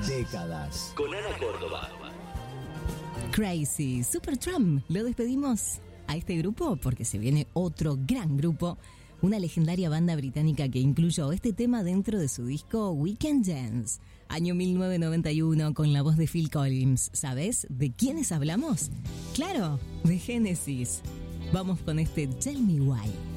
Décadas. Con Ana Córdoba. Crazy Supertramp. Lo despedimos a este grupo porque se viene otro gran grupo. Una legendaria banda británica que incluyó este tema dentro de su disco Weekend Dance. Año 1991 con la voz de Phil Collins. ¿Sabes de quiénes hablamos? Claro, de Genesis. Vamos con este Tell Me Why.